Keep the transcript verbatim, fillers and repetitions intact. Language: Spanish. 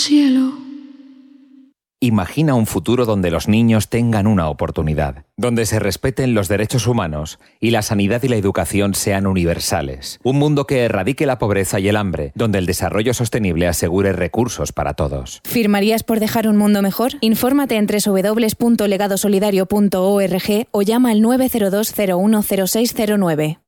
Cielo. Imagina un futuro donde los niños tengan una oportunidad, donde se respeten los derechos humanos y la sanidad y la educación sean universales. Un mundo que erradique la pobreza y el hambre, donde el desarrollo sostenible asegure recursos para todos. ¿Firmarías por dejar un mundo mejor? Infórmate en doble u doble u doble u punto legado solidario punto org o llama al nueve cero dos cero uno cero seis cero nueve.